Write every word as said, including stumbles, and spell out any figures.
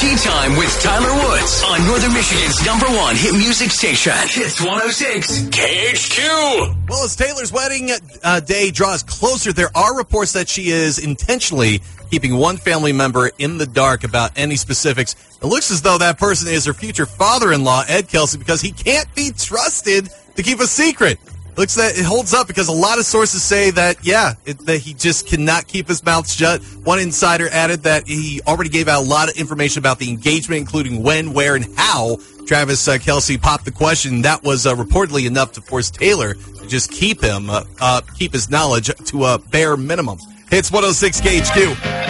Tea Time with Tyler Woods on Northern Michigan's number one hit music station. Hits one oh six K H Q. Well, as Taylor's wedding uh, day draws closer, there are reports that she is intentionally keeping one family member in the dark about any specifics. It looks as though that person is her future father-in-law, Ed Kelsey, because he can't be trusted to keep a secret. Looks that it holds up because a lot of sources say that, yeah, it, that he just cannot keep his mouth shut. One insider added that he already gave out a lot of information about the engagement, including when, where, and how Travis uh, Kelsey popped the question. That was uh, reportedly enough to force Taylor to just keep him, uh, uh, keep his knowledge to a bare minimum. It's one oh six K H Q.